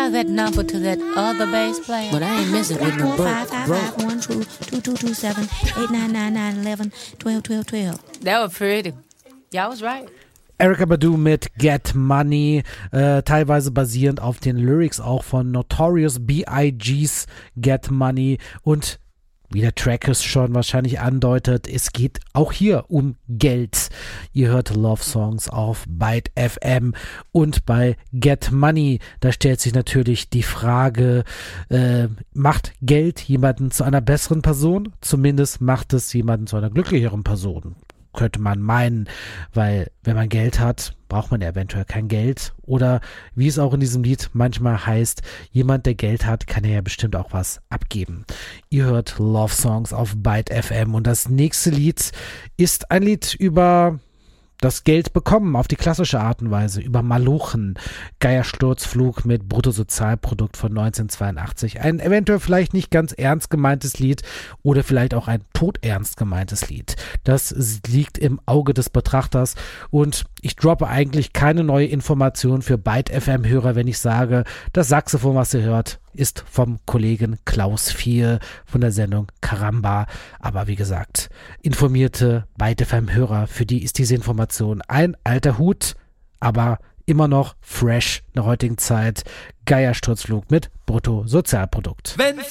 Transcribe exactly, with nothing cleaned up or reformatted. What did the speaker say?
dial that number to that other bass player. But I ain't messing with no broke. Five five five one two two two two seven eight nine nine nine eleven twelve twelve twelve. That was pretty. Y'all was right. Erykah Badu mit Get Money, äh, teilweise basierend auf den Lyrics auch von Notorious B I G's Get Money, und wie der Track es schon wahrscheinlich andeutet, es geht auch hier um Geld. Ihr hört Love Songs auf Byte F M, und bei Get Money, da stellt sich natürlich die Frage, äh, macht Geld jemanden zu einer besseren Person? Zumindest macht es jemanden zu einer glücklicheren Person, könnte man meinen, weil wenn man Geld hat, braucht man ja eventuell kein Geld. Oder wie es auch in diesem Lied manchmal heißt, jemand, der Geld hat, kann ja bestimmt auch was abgeben. Ihr hört Love Songs auf Byte F M, und das nächste Lied ist ein Lied über das Geld bekommen auf die klassische Art und Weise, über Malochen. Geiersturzflug mit Bruttosozialprodukt von neunzehnhundertzweiundachtzig. Ein eventuell vielleicht nicht ganz ernst gemeintes Lied oder vielleicht auch ein todernst gemeintes Lied. Das liegt im Auge des Betrachters, und ich droppe eigentlich keine neue Information für Byte F M-Hörer, wenn ich sage, das Saxophon, was ihr hört, ist vom Kollegen Klaus Vier von der Sendung Karamba. Aber wie gesagt, informierte Byte F M-Hörer, für die ist diese Information ein alter Hut, aber immer noch fresh in der heutigen Zeit. Geiersturzflug mit Bruttosozialprodukt. Wenn